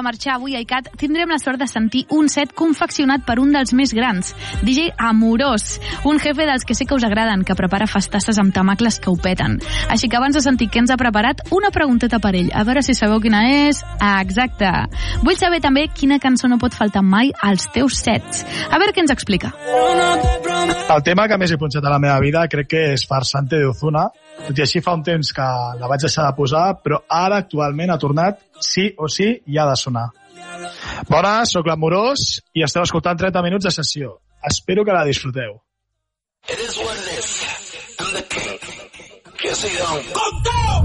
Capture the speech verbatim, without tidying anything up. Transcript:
de marxar avui a I C A T, tindrem la sort de sentir un set confeccionat per un dels més grans, D J Amorós, un jefe dels que sé que us agraden, que prepara festasses amb tamacles que ho peten. Així que abans de sentir què ens ha preparat, una pregunteta per ell, a veure si sabeu quina és. Ah, exacte. Vull saber també quina cançó no pot faltar mai als teus sets. A veure què ens explica. El tema que més he punxat a la meva vida crec que és Farsante de Ozuna. Tot i així fa un temps que la vaig deixar de posar, però ara actualment ha tornat sí o sí i ha de sonar. Bones, sóc l'Amorós i esteu escoltant trenta minuts de sessió. Espero que la disfruteu. It is what it is. I'm the king. Que soy yo.